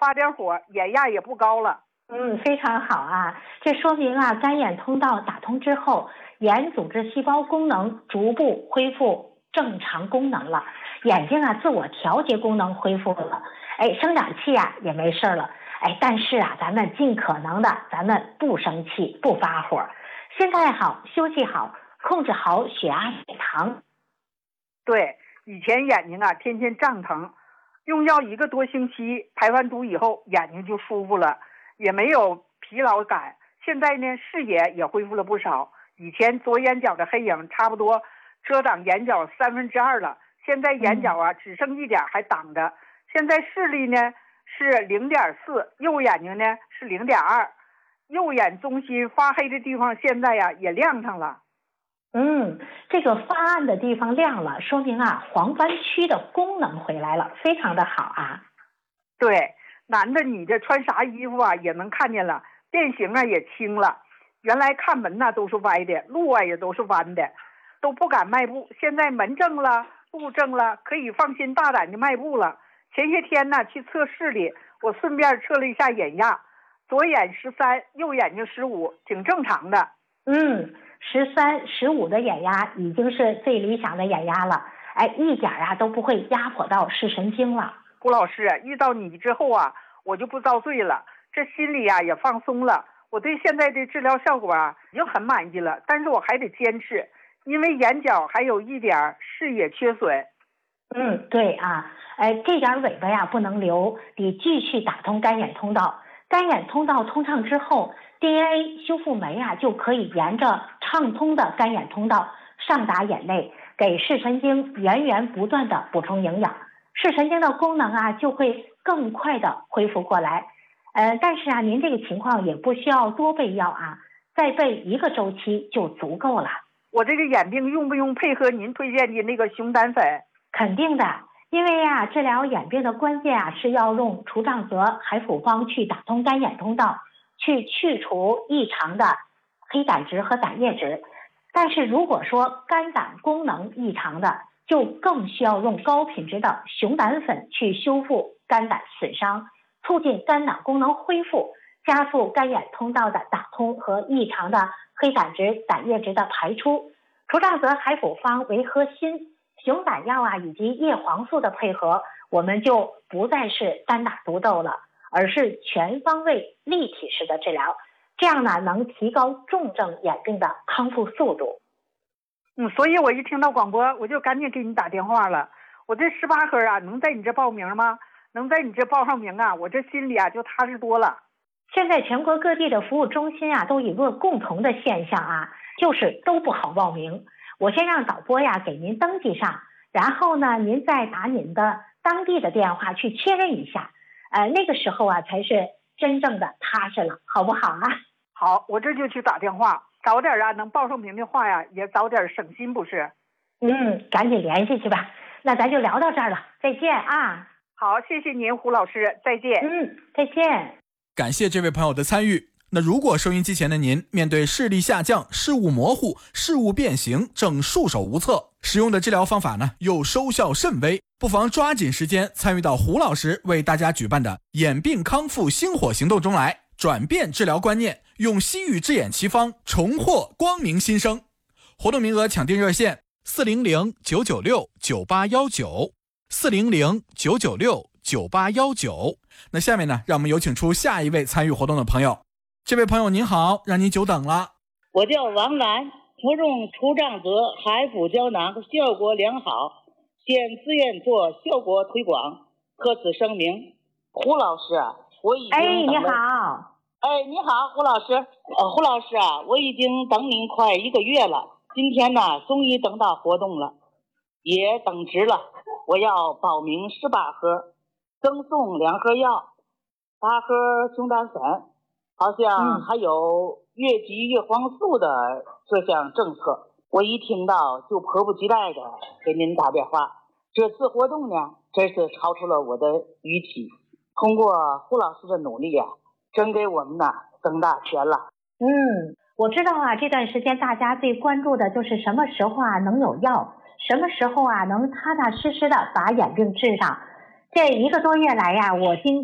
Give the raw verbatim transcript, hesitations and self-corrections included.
发点火，眼压也不高了。 嗯，非常好啊，这说明啊，干眼通道打通之后，眼组织细胞功能逐步恢复正常功能了，眼睛啊自我调节功能恢复了，哎，生长器啊也没事了，哎，但是啊，咱们尽可能的，咱们不生气，不发火，心态好，休息好，控制好血压血糖。 对，以前眼睛啊天天胀疼，用药一个多星期，排完毒以后眼睛就舒服了，也没有疲劳感。现在呢，视野也恢复了不少。以前左眼角的黑影差不多遮挡眼角三分之二了，现在眼角啊只剩一点还挡着。现在视力呢是零点四，右眼睛呢是零点二，右眼中心发黑的地方现在呀也亮上了。 嗯，这个发暗的地方亮了，说明啊黄斑区的功能回来了，非常的好啊。 对，男的你这穿啥衣服啊也能看见了，变形啊也轻了。原来看门呐、啊、都是歪的，路啊也都是弯的，都不敢迈步。现在门正了，路正了，可以放心大胆的迈步了。前些天呢去测视力，我顺便测了一下眼压，左眼十三，右眼睛十五，挺正常的。 嗯，十三、十五的眼压已经是最理想的眼压了，哎，一点啊都不会压迫到视神经了。 胡老师，遇到你之后啊，我就不遭罪了，这心里啊也放松了。我对现在的治疗效果啊已经很满意了，但是我还得坚持，因为眼角还有一点视野缺损。 嗯，对啊，哎，这点尾巴呀不能留，得继续打通干眼通道。干眼通道通畅之后 ，D N A 修复酶啊就可以沿着畅通的干眼通道上达眼内，给视神经源源不断的补充营养，视神经的功能啊就会更快的恢复过来。呃，但是啊，您这个情况也不需要多备药啊，再备一个周期就足够了。 我这个眼病用不用配合您推荐的那个熊胆粉？ 肯定的，因为啊，治疗眼病的关键啊是要用除障泽海辅方去打通干眼通道，去去除异常的黑胆值和胆液质。但是如果说肝胆功能异常的，就更需要用高品质的熊胆粉去修复肝胆损伤，促进肝胆功能恢复，加速干眼通道的打通和异常的黑胆值、胆液质的排出。除障泽海辅方为核心，熊胆药啊以及叶黄素的配合，我们就不再是单打独斗了，而是全方位立体式的治疗，这样呢能提高重症眼病的康复速度。 嗯，所以我一听到广播，我就赶紧给你打电话了。我这十八盒啊，能在你这报名吗？能在你这报上名啊，我这心里啊就踏实多了。 现在全国各地的服务中心啊，都有个共同的现象啊，就是都不好报名。我先让导播呀给您登记上，然后呢，您再打您的当地的电话去确认一下，呃，那个时候啊才是真正的踏实了，好不好啊？ 好，我这就去打电话，早点啊能报上名的话呀，也早点省心不是？ 嗯，赶紧联系去吧。那咱就聊到这儿了，再见啊！ 好，谢谢您，胡老师，再见。 嗯，再见。 感谢这位朋友的参与。那如果收音机前的您面对视力下降、视物模糊、视物变形，正束手无策，使用的治疗方法呢又收效甚微，不妨抓紧时间参与到胡老师为大家举办的眼病康复星火行动中来，转变治疗观念，用西域之眼奇方重获光明新生。活动名额抢订热线四零零九九六九八一九 四零零九九六九八一九。那下面呢，让我们有请出下一位参与活动的朋友。这位朋友您好，让您久等了。 我叫王兰，服用除障泽海辅胶囊效果良好，现自愿做效果推广，特此声明。胡老师啊，我已经哎，你好。 哎，你好，胡老师。呃，胡老师啊，我已经等您快一个月了，今天呢，终于等到活动了，也等值了。我要报名十八盒，赠送两盒药，八盒熊胆粉，好像还有越级叶黄素的这项政策。我一听到就迫不及待的给您打电话。这次活动呢，真是超出了我的预期。通过胡老师的努力啊，真给我们呢增大钱了。 嗯，我知道啊，这段时间大家最关注的就是什么时候啊能有药，什么时候啊能踏踏实实的把眼病治上。这一个多月来呀，我经